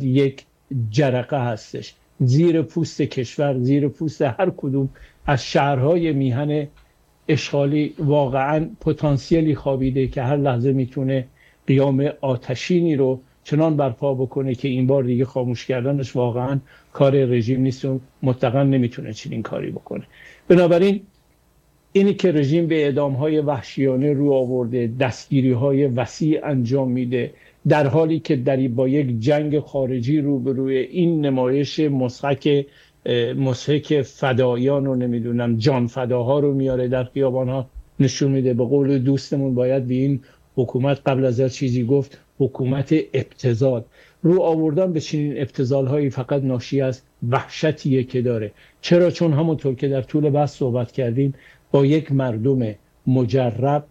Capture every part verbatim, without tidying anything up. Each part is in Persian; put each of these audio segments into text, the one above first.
یک جرقه هستش زیر پوست کشور، زیر پوست هر کدوم از شهرهای میهن اشغالی واقعا پتانسیلی خوابیده که هر لحظه میتونه قیام آتشینی رو چنان برپا بکنه که این بار دیگه خاموش کردنش واقعا کار رژیم نیست و مطلقاً نمیتونه چنین کاری بکنه. بنابراین اینی که رژیم به اعدام‌های وحشیانه رو آورده، دستگیری‌های وسیع انجام میده، در حالی که در با یک جنگ خارجی روبروی این نمایش مسحک مسحک فدایان و نمیدونم جان فداها رو میاره در خیابان‌ها نشون میده. به قول دوستمون باید به این حکومت قبل از هر چیزی گفت حکومت ابتذال. رو آوردن به چنین ابتذال‌هایی فقط ناشی از وحشتیه که داره. چرا؟ چون همونطور که در طول بحث صحبت کردیم با یک مردم مجرب،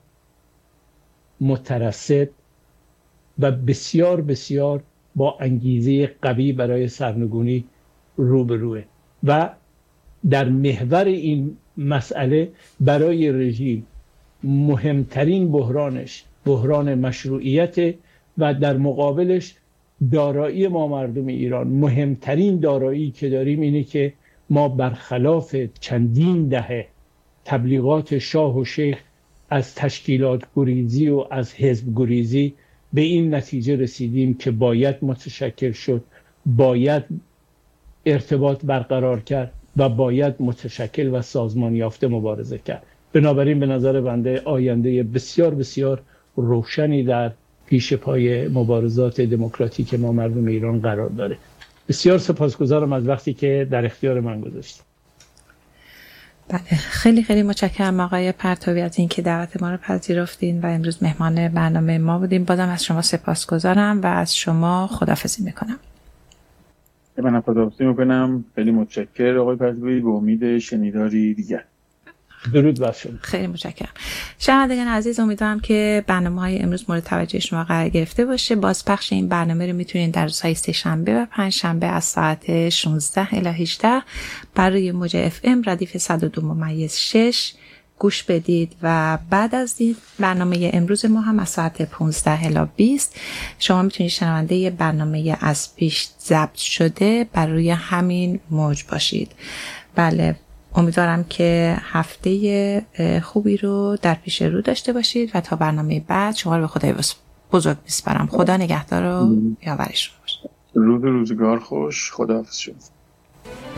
مترصد و بسیار بسیار با انگیزه قوی برای سرنگونی روبروه و در محور این مسئله برای رژیم مهمترین بحرانش بحران مشروعیت و در مقابلش دارایی ما مردم ایران. مهمترین دارایی که داریم اینه که ما برخلاف چندین دهه تبلیغات شاه و شیخ از تشکیلات گریزی و از حزب گریزی به این نتیجه رسیدیم که باید متشکل شد، باید ارتباط برقرار کرد و باید متشکل و سازمان یافته مبارزه کرد. بنابراین به نظر بنده آینده بسیار بسیار روشنی در پیش پای مبارزات دموکراتیک ما مردم ایران قرار داره. بسیار سپاسگزارم از وقتی که در اختیار من گذاشتید. بله، خیلی خیلی متشکرم آقای پرتوی از اینکه دعوت ما رو پذیرفتین و امروز مهمان برنامه ما بودیم. بازم از شما سپاسگزارم و از شما خداحافظی میکنم. من خداحافظی میکنم. خیلی متشکرم آقای پرتوی، به امید شنیداری دیگر. درود بر شما. خیلی متشکرم. شنوندگان عزیز، امیدوارم که برنامه‌های امروز مورد توجه شما قرار گرفته باشه. بازپخش این برنامه رو میتونید در روزهای سه‌شنبه و پنجشنبه از ساعت شانزده الی هجده بر روی موج اف ام ردیف صد و دو ممیز شش گوش بدید و بعد از این برنامه امروز ما هم از ساعت پانزده الی بیست شما میتونید شنونده برنامه از پیش ضبط شده بر روی همین موج باشید. بله، امیدوارم که هفته خوبی رو در پیش رو داشته باشید و تا برنامه بعد شما رو به خدای بزرگ میسپارم. خدا نگهدار و یاور شما باشه. روز روزگار خوش. خداحافظ شما.